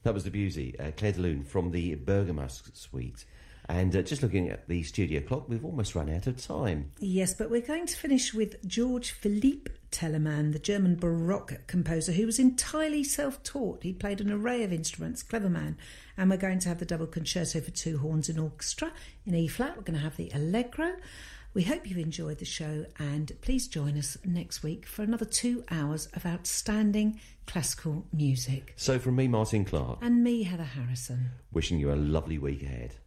That was Debussy, Claire de Lune from the Bergamasque Suite. And just looking at the studio clock, we've almost run out of time. Yes, but we're going to finish with George Philippe Telemann, the German Baroque composer who was entirely self-taught. He played an array of instruments, clever man. And we're going to have the double concerto for two horns and orchestra in E-flat. We're going to have the Allegro. We hope you enjoyed the show, and please join us next week for another 2 hours of outstanding classical music. So from me, Martin Clark. And me, Heather Harrison. Wishing you a lovely week ahead.